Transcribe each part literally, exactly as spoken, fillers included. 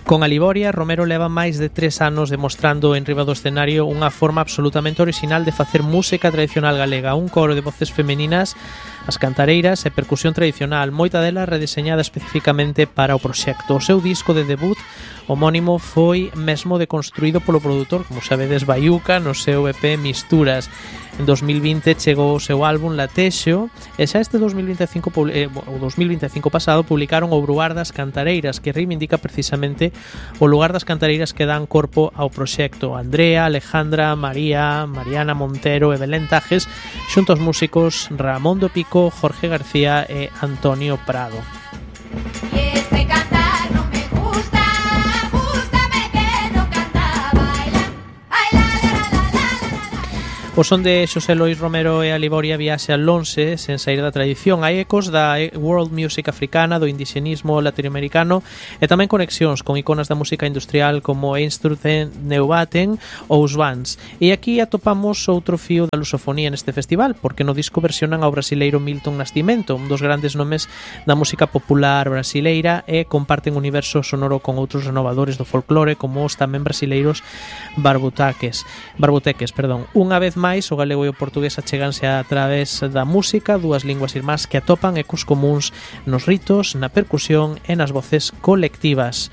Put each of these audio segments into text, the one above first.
Con Aliboria, Romero leva máis de tres anos demostrando en riba do escenario unha forma absolutamente orixinal de facer música tradicional galega, un coro de voces femeninas, as cantareiras e percusión tradicional, moita dela redeseñada especificamente para o proxecto. O seu disco de debut homónimo foi mesmo deconstruído polo produtor, como sabedes, Baiuca, no seu E P Misturas. En dos mil vinte chegou o seu álbum Latexo e xa este dos mil vinte e cinco, eh, o dos mil vinte e cinco pasado publicaron o Bruar das Cantareiras, que reivindica precisamente o lugar das cantareiras que dan corpo ao proxecto. Andrea, Alejandra, María, Mariana Montero e Belén Tajes xunto aos músicos Ramón do Pico, Jorge García e Antonio Prado. O son de Xosé Lois Romero e Aliboria viaxe a lonxe sen sair da tradición. Hai ecos da world music africana, do indigenismo latinoamericano e tamén conexións con iconas da música industrial como Einstürzen, Neubaten ou os Vans. E aquí atopamos outro fío da lusofonía neste festival, porque no disco versionan ao brasileiro Milton Nascimento, un dos grandes nomes da música popular brasileira, e comparten universo sonoro con outros renovadores do folclore como os tamén brasileiros Barbutaques. Barbuteques, perdón. Unha vez máis máis, o galego e o portugués acheganse a través da música, dúas linguas irmás que atopan ecos comuns nos ritos, na percusión e nas voces colectivas.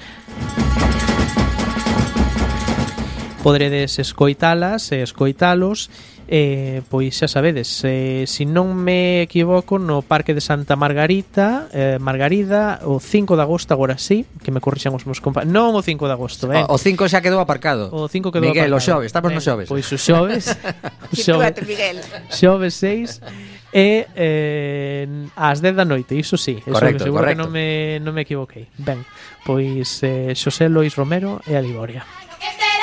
Podredes escoitalas e escoitalos, eh, pois xa sabedes, eh, se non me equivoco, no Parque de Santa Margarita, eh, Margarida, o cinco de agosto, agora sí, que me corrixan os meus compañeros. Non o cinco de agosto, ben. O, o cinco xa quedou aparcado. O cinco quedou Miguel, aparcado. Miguel, o xoves, estamos ben, no xoves. Pois o xoves, xoves, xoves seis e eh, ás dez da noite, iso sí, eso, correcto, seguro correcto. que non me, non me equivoquei. Ben, pois eh, Xosé Lois Romero e Aliboria.